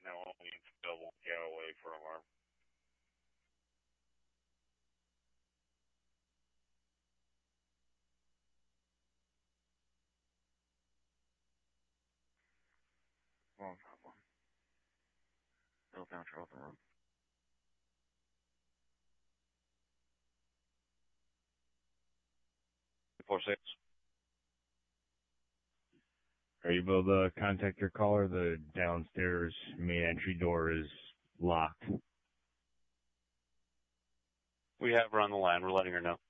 now only available in Callaway for alarm. Long top one. Bill down Charlton Road. 4-6. Are you able to contact your caller? The downstairs main entry door is locked. We have her on the line. We're letting her know.